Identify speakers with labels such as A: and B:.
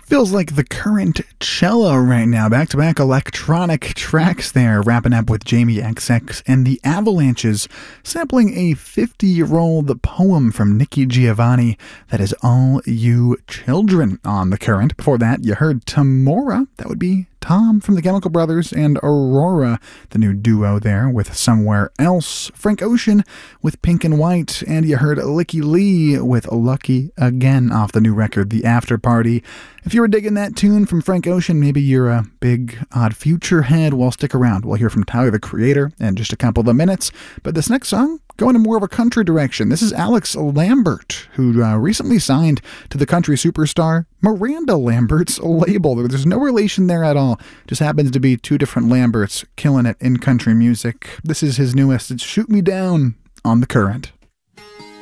A: Feels like the current cello right now. Back-to-back electronic tracks there, wrapping up with Jamie XX and the Avalanches, sampling a 50-year-old poem from Nikki Giovanni that is All You Children on the current. Before that, you heard Tamora. That would be Tom from the Chemical Brothers, and Aurora, the new duo there with Somewhere Else. Frank Ocean with Pink and White, and you heard Licky Lee with Lucky Again off the new record, The After Party. If you were digging that tune from Frank Ocean, maybe you're a big Odd Future head, well, stick around. We'll hear from Tyler, the Creator, in just a couple of minutes. But this next song, going in more of a country direction. This is Alex Lambert, who recently signed to the country superstar Miranda Lambert's label. There's no relation there at all. Just happens to be two different Lamberts killing it in country music. This is his newest. It's Shoot Me Down on the Current.